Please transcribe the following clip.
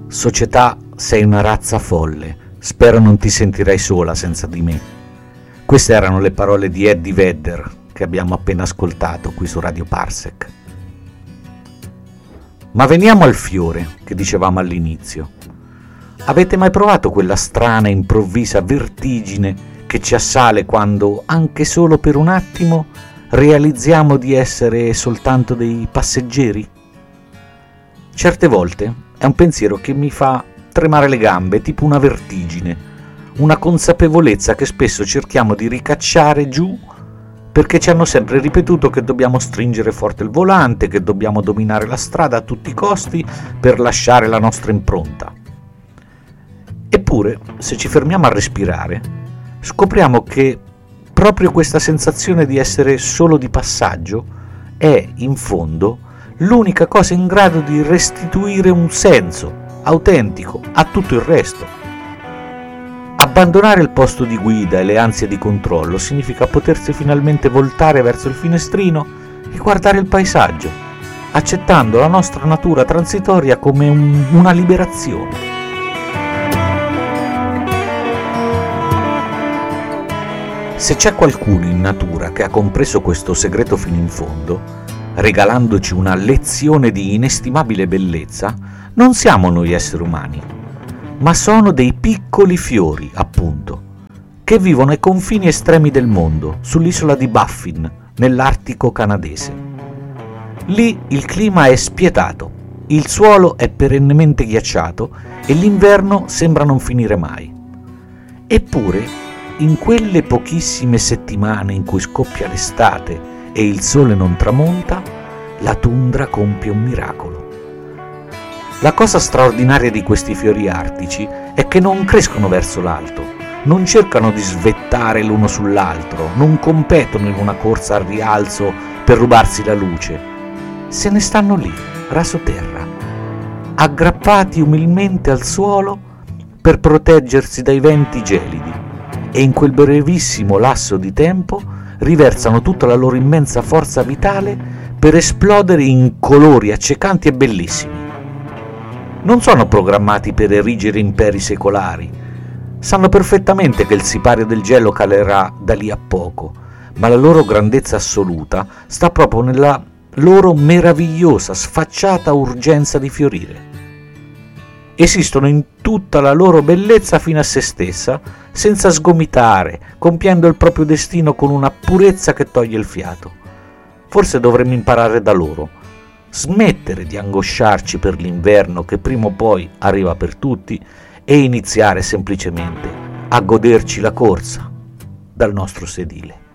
Società, sei una razza folle. Spero non ti sentirai sola senza di me. Queste erano le parole di Eddie Vedder che abbiamo appena ascoltato qui su Radio Parsec. Ma veniamo al fiore che dicevamo all'inizio. Avete mai provato quella strana e improvvisa vertigine che ci assale quando, anche solo per un attimo, realizziamo di essere soltanto dei passeggeri? Certe volte è un pensiero che mi fa tremare le gambe, tipo una vertigine, una consapevolezza che spesso cerchiamo di ricacciare giù perché ci hanno sempre ripetuto che dobbiamo stringere forte il volante, che dobbiamo dominare la strada a tutti i costi per lasciare la nostra impronta. Eppure, se ci fermiamo a respirare, scopriamo che proprio questa sensazione di essere solo di passaggio è, in fondo, l'unica cosa in grado di restituire un senso autentico a tutto il resto. Abbandonare il posto di guida e le ansie di controllo significa potersi finalmente voltare verso il finestrino e guardare il paesaggio, accettando la nostra natura transitoria come una liberazione. Se c'è qualcuno in natura che ha compreso questo segreto fino in fondo, regalandoci una lezione di inestimabile bellezza, non siamo noi esseri umani, ma sono dei piccoli fiori, appunto, che vivono ai confini estremi del mondo, sull'isola di Baffin, nell'Artico canadese. Lì il clima è spietato, il suolo è perennemente ghiacciato e l'inverno sembra non finire mai. Eppure, in quelle pochissime settimane in cui scoppia l'estate e il sole non tramonta, la tundra compie un miracolo. La cosa straordinaria di questi fiori artici è che non crescono verso l'alto, non cercano di svettare l'uno sull'altro, non competono in una corsa al rialzo per rubarsi la luce. Se ne stanno lì, raso terra, aggrappati umilmente al suolo per proteggersi dai venti gelidi, e in quel brevissimo lasso di tempo riversano tutta la loro immensa forza vitale per esplodere in colori accecanti e bellissimi. Non sono programmati per erigere imperi secolari. Sanno perfettamente che il sipario del gelo calerà da lì a poco, ma la loro grandezza assoluta sta proprio nella loro meravigliosa, sfacciata urgenza di fiorire. Esistono in tutta la loro bellezza fino a se stessa, senza sgomitare, compiendo il proprio destino con una purezza che toglie il fiato. Forse dovremmo imparare da loro, smettere di angosciarci per l'inverno che prima o poi arriva per tutti e iniziare semplicemente a goderci la corsa dal nostro sedile.